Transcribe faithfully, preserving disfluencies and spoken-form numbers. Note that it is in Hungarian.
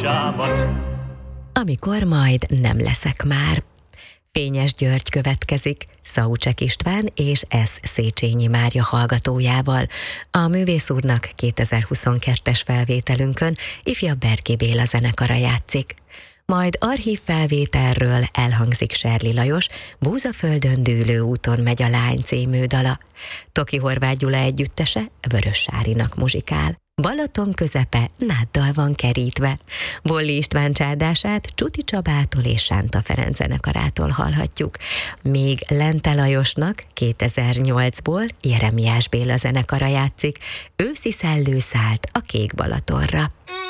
zsábat. Amikor majd nem leszek már. Fényes György következik, Szaucsek István és S. Széchenyi Mária hallgatójával. A művész úrnak kétezer-huszonkettes felvételünkön ifjabb Berki Béla zenekara játszik. Majd archív felvételről elhangzik Serli Lajos Búzaföldön dűlő úton megy a lány című dala. Toki Horváth Gyula együttese Vörös Sárinak muzsikál. Balaton közepe náddal van kerítve. Bolli István csárdását Csuti Csabától és Sánta Ferenc zenekarától hallhatjuk. Még Lente Lajosnak kétezer-nyolcból Jeremiás Béla zenekara játszik. Őszi szellő szállt a Kék Balatonra.